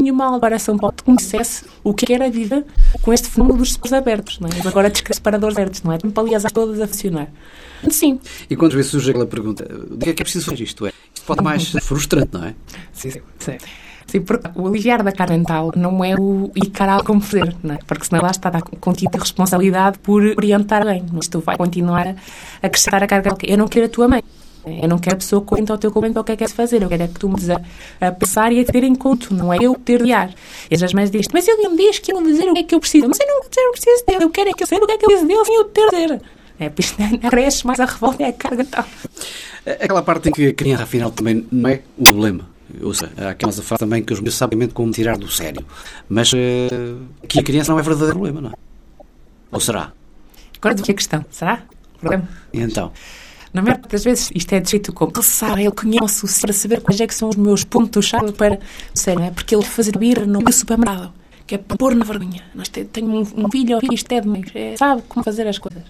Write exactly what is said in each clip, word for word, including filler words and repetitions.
nenhuma elaboração para que conhecesse o que era a vida com este fenómeno dos separadores abertos, não é? Agora descreve separadores abertos, não é? Para aliás todas a funcionar. Sim. E quantas vezes surge aquela pergunta, o que é que é preciso fazer isto? É? Isto pode ser mais frustrante, não é? Sim, sim, sim. Sim, porque o aliviar da carga mental não é o encarar como fazer, não é? Porque senão lá está a contigo a responsabilidade por orientar bem. Isto vai continuar a acrescentar a carga. Eu não quero a tua mãe. Eu não quero a pessoa que conta ao teu comentário o que é que queres fazer. Eu quero é que tu me des a, a pensar e a ter em conta. Não é eu ter de ar. E as mães dizem, mas ele me diz que ele me dizer o que é que eu preciso. Mas eu não quero o que preciso dele. Eu quero é que eu saiba o que é que eu preciso dele sem eu ter de dizer. É, porque isto cresce mais a revolta, é a carga tal. Aquela parte em que a criança, afinal, também não é o problema. Ou seja, há aquela frase também que os meus sabem como tirar do sério. Mas uh, que a criança não é verdadeiro problema, não é? Ou será? Agora do que é a questão? Será? Problema? E então? Na maior parte das vezes isto é de jeito como ele sabe, ele conhece o para saber quais é que são os meus pontos-chave para o sério, não é? Porque ele fazer birra no supermercado, que é para pôr na vergonha. Nós te, tenho um, um filho ou filho, isto é de mim, é, sabe como fazer as coisas.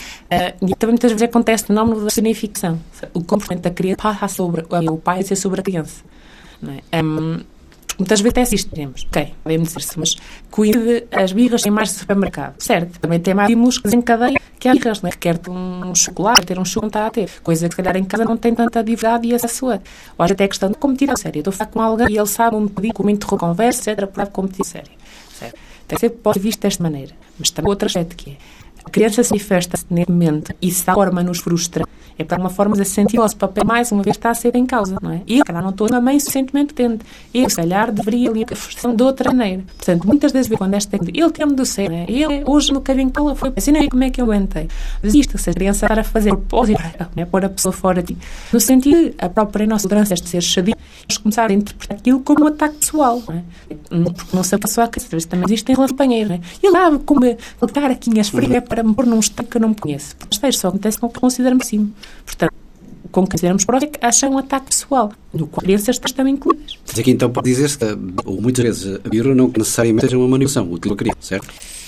Uh, e também muitas vezes acontece no nome da personificação. O comportamento da criança passa sobre o pai a ser sobre a criança. Não é? Um, muitas vezes é isto, dizemos, ok, podemos dizer-se, mas cuide, as birras têm mais de supermercado, certo? Também tem mais estímulos que desencadeia que há birras, não é? Requer um chocolate, ter um chocolate a ter, coisa que se calhar em casa não tem tanta diversidade e acesso a. Ou até a questão de competir a sério. Eu estou a falar com alguém e ele sabe onde pedir, como interromper conversa, etcétera, para competir a sério. Certo? Tem que ser pode ser visto desta maneira. Mas também outra aspecto que é, a criança se manifesta-se nesse momento e se a forma nos frustra, é para uma forma de sentir o nosso papel mais uma vez está a ser em causa, não é? E eu, calhar, não estou na mãe suficientemente atento. Eu, se calhar, deveria ali a frustração de outra maneira. Portanto, muitas das vezes, quando esta ele tem-me do ser, né? Ele, hoje, no caminho que ela foi, assim, não é como é que eu aguentei. Mas isto, se a criança estar a fazer propósito, né? Pôr a pessoa fora de ti, no sentido de a própria nossa tolerância de ser chadia, nós começar a interpretar aquilo como um ataque pessoal, não é? Porque não se passou a criança, às vezes também existem relações companheiros, não é? E lá, como colocar aqui as frias é para me pôr num estado que eu não me conheço. Porque isto só acontece com o que consideramos sim. Portanto, como consideramos próximo, é que acham um ataque pessoal, no qual crianças estão incluídas. Mas aqui então pode dizer-se que, ou muitas vezes, a birra não necessariamente seja uma manipulação útil à criança, certo?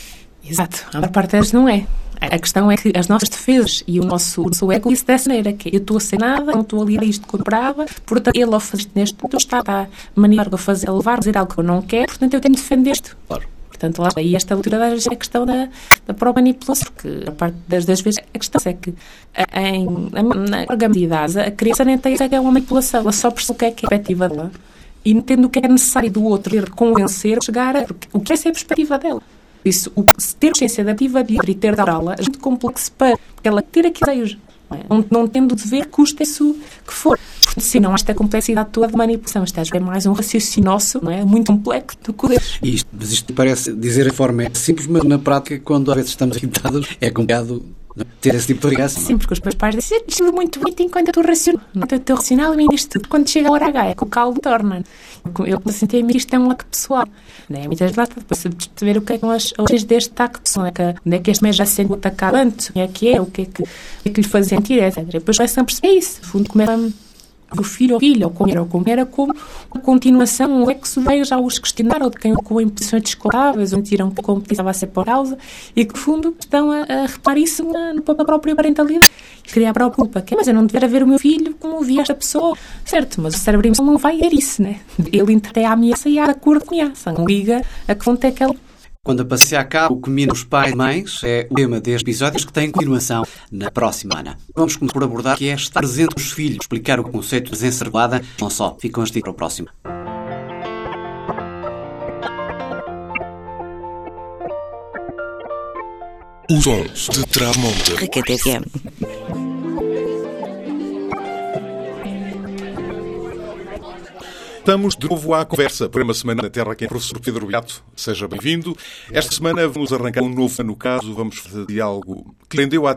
Exato. A maior parte delas não é. A questão é que as nossas defesas e o nosso, o nosso ego isso dessa maneira, que eu estou a ser nada, não estou ali a isto que eu comprava, portanto, ele ao fazer isto neste ponto está a manipular, a fazer, a levar, a fazer algo que eu não quero, portanto, eu tenho de defender isto. Claro. Portanto, lá está. E esta leitura da é a questão da, da própria manipulação, porque a parte das, das vezes a questão é que em, na larga medida a criança nem tem que é uma manipulação, ela só percebe o que é que é a perspectiva dela e entende o que é necessário do outro, ir convencer, chegar a o que é ser a perspectiva dela. Isso, o, se ter consciência da perspectiva de outra e ter de aula, a gente complexo para ela ter aquilo desejo. Não, não tendo de ver, custa isso que for. Porque, se não, esta complexidade toda de manipulação, isto é mais um raciocínio nosso, não é? Muito complexo do que o deles. Isto, mas isto parece dizer a forma é simples, mas na prática, quando às vezes estamos irritados, é complicado ter esse tipo de ligação. Sim, porque os meus pais dizem isto muito bonito enquanto eu estou racional. Eu estou racional e me diz tudo. Quando chega a hora H, é que o caldo torna. Eu senti-me que isto é um acto pessoal. Não é? Muitas vezes, depois de perceber o que é que são as origens deste acto pessoal. Onde é que este mês já se sente atacado antes? O que é que é? O que é que, o que, é que lhe faz sentir? Etcétera. Depois vai-se a perceber isso. No fundo, começa o filho ou filho, ou como era, ou como era, como a continuação, o é que se veio já os questionaram, de quem ocupou em posições desculpáveis, onde tiram como precisava ser por causa, e que, no fundo, estão a, a reparar isso na, na própria parentalidade. Criar a própria culpa. Que, mas eu não devia ver o meu filho como via esta pessoa. Certo, mas o cérebro não vai ver isso, né? Ele até a ameaça e a acordo com a ameaça. Não liga a que fonte é que ela... Quando a paciência acaba, o que mina os pais e mães é o tema destes episódios que tem continuação na próxima semana. Vamos começar por abordar que é estar presente dos filhos, explicar o conceito de presença revelada, não só. Ficam as dicas para o próximo. Os sons de Trás-Monte. Requete F M. Estamos de novo à conversa. Programa Semana na Terra, que é o professor Pedro Beato. Seja bem-vindo. Esta semana vamos arrancar um novo no caso. Vamos fazer de algo que rendeu a